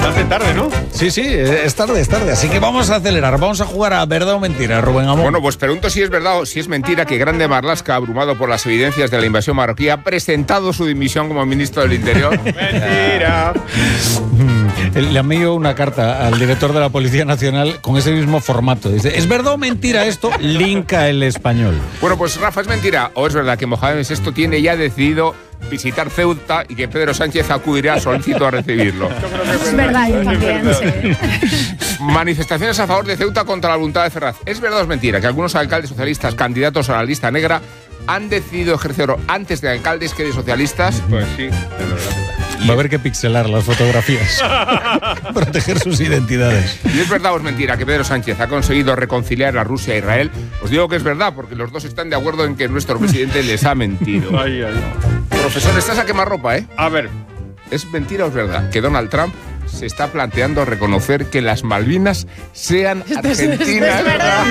Bastante tarde, ¿no? Sí, es tarde. Así que vamos a acelerar. Vamos a jugar a verdad o mentira, Rubén Amón. Bueno, pues pregunto si es verdad o si es mentira que Grande Marlaska, abrumado por las evidencias de la invasión marroquí, ha presentado su dimisión como ministro del Interior. Mentira. Le envío una carta al director de la Policía Nacional con ese mismo formato. Dice, ¿es verdad o mentira esto? Linka el español. Bueno, pues Rafa, ¿es mentira o es verdad que Mohamed VI tiene ya decidido visitar Ceuta y que Pedro Sánchez acudirá solícito a recibirlo? Es verdad, yo también, sí. Manifestaciones a favor de Ceuta contra la voluntad de Ferraz. ¿Es verdad o es mentira que algunos alcaldes socialistas candidatos a la lista negra han decidido ejercerlo antes de alcaldes que de socialistas? Pues sí, es verdad. Va a haber que pixelar las fotografías. Proteger sus identidades. ¿Y es verdad o es mentira que Pedro Sánchez ha conseguido reconciliar a Rusia e Israel? Os digo que es verdad, porque los dos están de acuerdo en que nuestro presidente les ha mentido. Ay. Profesor, estás a quemarropa, ¿eh? A ver. ¿Es mentira o es verdad que Donald Trump se está planteando reconocer que las Malvinas sean argentinas? Es verdad.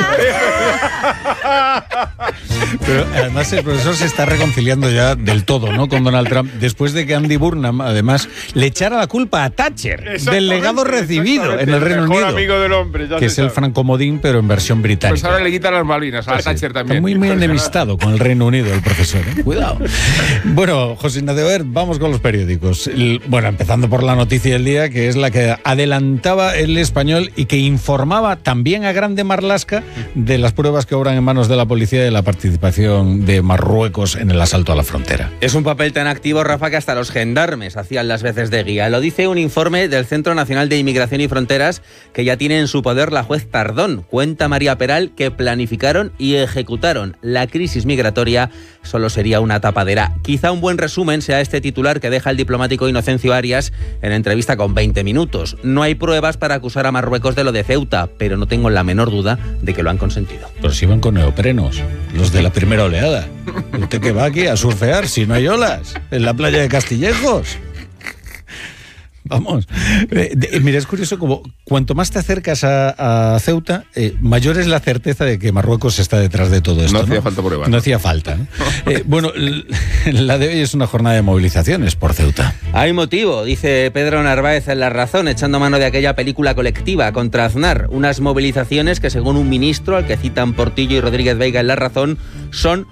Pero además el profesor se está reconciliando ya del todo, ¿no? Con Donald Trump, después de que Andy Burnham, además, le echara la culpa a Thatcher del legado recibido en el Reino Unido. Amigo del hombre, ya que es el francomodín, pero en versión británica. Pues ahora le quitan las Malvinas a Thatcher también. Está muy enemistado con el Reino Unido el profesor, ¿eh? Cuidado. Bueno, José Ignacio, a ver, vamos con los periódicos. Bueno, empezando por la noticia del día, que es la que adelantaba El Español y que informaba también a Grande Marlaska de las pruebas que obran en manos de la policía de la participación de Marruecos en el asalto a la frontera. Es un papel tan activo, Rafa, que hasta los gendarmes hacían las veces de guía. Lo dice un informe del Centro Nacional de Inmigración y Fronteras que ya tiene en su poder la juez Tardón. Cuenta María Peral que planificaron y ejecutaron la crisis migratoria. Solo sería una tapadera. Quizá un buen resumen sea este titular que deja el diplomático Inocencio Arias en entrevista con 20 minutos. No hay pruebas para acusar a Marruecos de lo de Ceuta, pero no tengo la menor duda de que lo han consentido. Pero si van con neoprenos, los de la primera oleada. ¿Usted qué va aquí a surfear si no hay olas? En la playa de Castillejos. Vamos. Mira, es curioso, como cuanto más te acercas a Ceuta, mayor es la certeza de que Marruecos está detrás de todo esto. No hacía falta prueba. No hacía falta, ¿no? Bueno, la de hoy es una jornada de movilizaciones por Ceuta. Hay motivo, dice Pedro Narváez en La Razón, echando mano de aquella película colectiva contra Aznar. Unas movilizaciones que, según un ministro, al que citan Portillo y Rodríguez Veiga en La Razón, son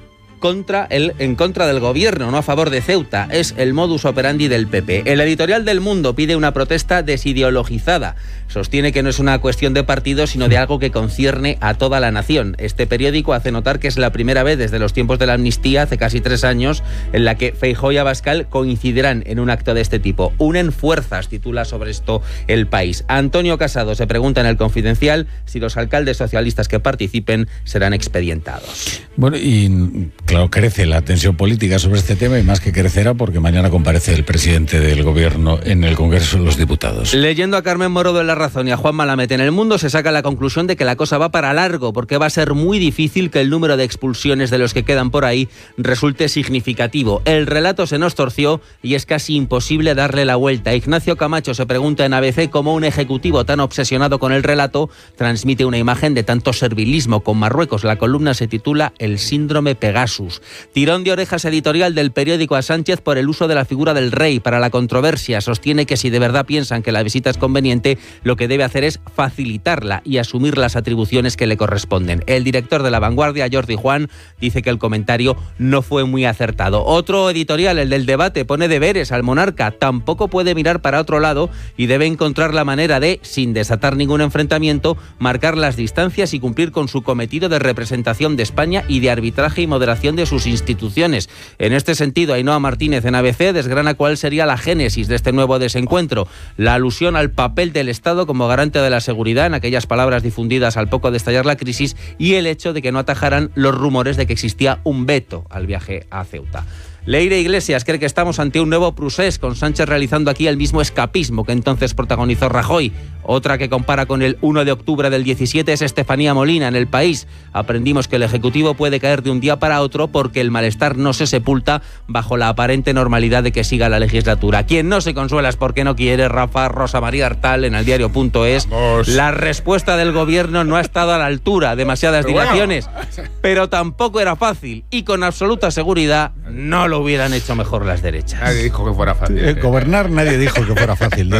en contra del gobierno, no a favor de Ceuta. Es el modus operandi del PP. El editorial del Mundo pide una protesta desideologizada. Sostiene que no es una cuestión de partido, sino de algo que concierne a toda la nación. Este periódico hace notar que es la primera vez desde los tiempos de la amnistía, hace casi 3 años, en la que Feijóo y Abascal coincidirán en un acto de este tipo. Unen fuerzas, titula sobre esto El País. Antonio Casado se pregunta en El Confidencial si los alcaldes socialistas que participen serán expedientados. Bueno, y claro, crece la tensión política sobre este tema, y más que crecerá porque mañana comparece el presidente del gobierno en el Congreso de los Diputados. Leyendo a Carmen Morodo en La Razón y a Juan Malamete en El Mundo, se saca la conclusión de que la cosa va para largo, porque va a ser muy difícil que el número de expulsiones de los que quedan por ahí resulte significativo. El relato se nos torció y es casi imposible darle la vuelta. Ignacio Camacho se pregunta en ABC cómo un ejecutivo tan obsesionado con el relato transmite una imagen de tanto servilismo con Marruecos. La columna se titula El síndrome Pegasus. Tirón de orejas editorial del periódico a Sánchez por el uso de la figura del rey para la controversia. Sostiene que si de verdad piensan que la visita es conveniente, lo que debe hacer es facilitarla y asumir las atribuciones que le corresponden. El director de La Vanguardia, Jordi Juan, dice que el comentario no fue muy acertado. Otro editorial, el del Debate, pone deberes al monarca. Tampoco puede mirar para otro lado y debe encontrar la manera de, sin desatar ningún enfrentamiento, marcar las distancias y cumplir con su cometido de representación de España y de arbitraje y moderación de sus instituciones. En este sentido, Ainhoa Martínez en ABC desgrana cuál sería la génesis de este nuevo desencuentro. La alusión al papel del Estado como garante de la seguridad, en aquellas palabras difundidas al poco de estallar la crisis, y el hecho de que no atajaran los rumores de que existía un veto al viaje a Ceuta. Leire Iglesias cree que estamos ante un nuevo procés, con Sánchez realizando aquí el mismo escapismo que entonces protagonizó Rajoy. Otra que compara con el 1 de octubre del 17 es Estefanía Molina en El País. Aprendimos que el Ejecutivo puede caer de un día para otro porque el malestar no se sepulta bajo la aparente normalidad de que siga la legislatura. Quien no se consuela es porque no quiere. Rafa, Rosa María Artal en eldiario.es. La respuesta del gobierno no ha estado a la altura. Demasiadas dilaciones. Pero tampoco era fácil. Y con absoluta seguridad no lo hubieran hecho mejor las derechas. Nadie dijo que fuera fácil. Gobernar nadie dijo que fuera fácil.